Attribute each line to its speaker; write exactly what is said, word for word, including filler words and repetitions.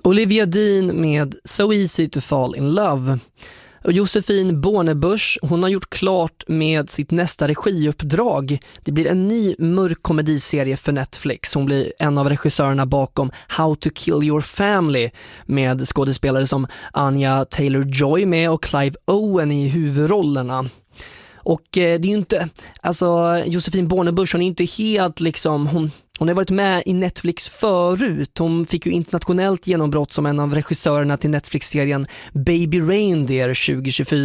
Speaker 1: Olivia Dean med So Easy to Fall in Love. Och Josefin Bornebusch, hon har gjort klart med sitt nästa regiuppdrag. Det blir en ny mörk komediserie för Netflix. Hon blir en av regissörerna bakom How to Kill Your Family, med skådespelare som Anya Taylor-Joy med och Clive Owen i huvudrollerna. Och eh, det är ju inte, alltså Josefin Bornebusch, hon är inte helt liksom, hon, hon har varit med i Netflix förut. Hon fick ju internationellt genombrott som en av regissörerna till Netflix-serien Baby Reindeer tjugo tjugofyra.